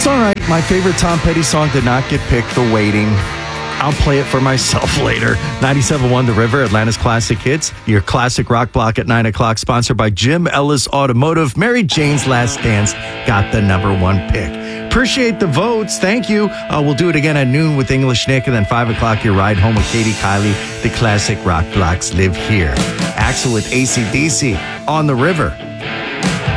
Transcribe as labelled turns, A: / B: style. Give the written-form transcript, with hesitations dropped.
A: It's all right. My favorite Tom Petty song did not get picked, The Waiting. I'll play it for myself later. 97.1 The River, Atlanta's classic hits. Your classic rock block at 9 o'clock, sponsored by Jim Ellis Automotive. Mary Jane's Last Dance got the number one pick. Appreciate the votes. Thank you. We'll do it again at noon with English Nick, and then 5 o'clock, your ride home with Katie Kylie. The classic rock blocks live here. Axel with AC/DC on The River.